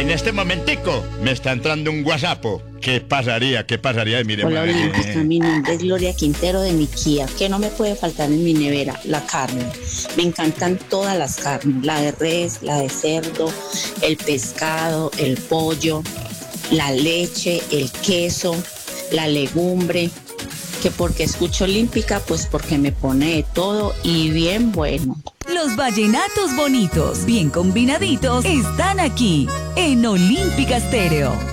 En este momentico me está entrando un WhatsApp. ¿Qué pasaría? ¿Qué pasaría? Mire, Hola Olímpica, mi nombre es Gloria Quintero de mi Kia. ¿Qué no me puede faltar en mi nevera? La carne. Me encantan todas las carnes, la de res, la de cerdo, el pescado, el pollo, la leche, el queso, la legumbre. Que porque escucho Olímpica, pues porque me pone de todo y bien bueno. Los vallenatos bonitos, bien combinaditos, están aquí en Olímpica Stereo.